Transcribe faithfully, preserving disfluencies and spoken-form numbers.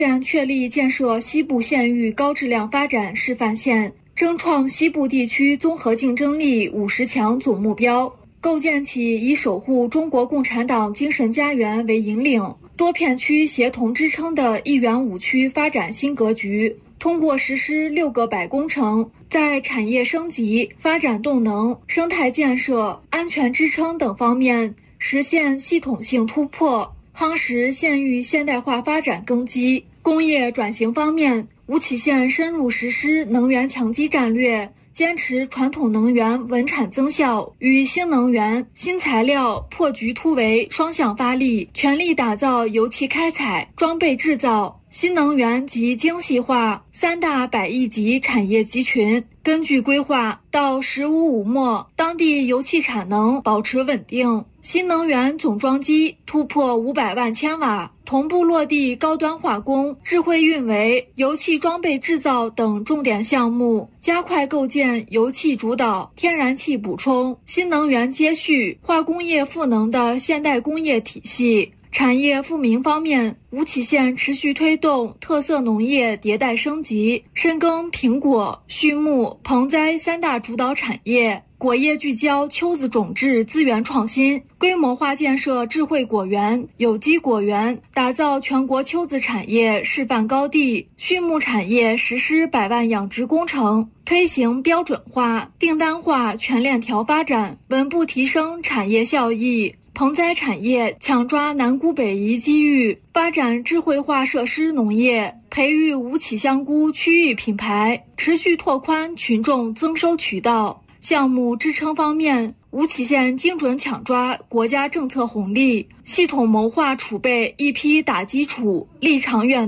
县确立建设西部县域高质量发展示范县，争创西部地区综合竞争力五十强总目标，构建起以守护中国共产党精神家园为引领、多片区协同支撑的一园五区发展新格局。通过实施六个百工程，在产业升级、发展动能、生态建设、安全支撑等方面实现系统性突破，夯实县域现代化发展根基。工业转型方面，吴起县深入实施能源强基战略，坚持传统能源稳产增效，与新能源、新材料破局突围双向发力，全力打造油气开采、装备制造、新能源及精细化三大百亿级产业集群。根据规划，到“十五五”末，当地油气产能保持稳定，新能源总装机突破五百万千瓦，同步落地高端化工、智慧运维、油气装备制造等重点项目，加快构建油气主导、天然气补充、新能源接续、化工业赋能的现代工业体系。产业富民方面，吴起县持续推动特色农业迭代升级，深耕苹果、畜牧、盆栽三大主导产业，果业聚焦秋子种质资源创新，规模化建设智慧果园、有机果园，打造全国秋子产业示范高地；畜牧产业实施百万养殖工程，推行标准化、订单化全链条发展，稳步提升产业效益。盆栽产业抢抓南菇北移机遇，发展智慧化设施农业，培育吴起香菇区域品牌，持续拓宽群众增收渠道。项目支撑方面，吴起县精准抢抓国家政策红利，系统谋划储备一批打基础、立长远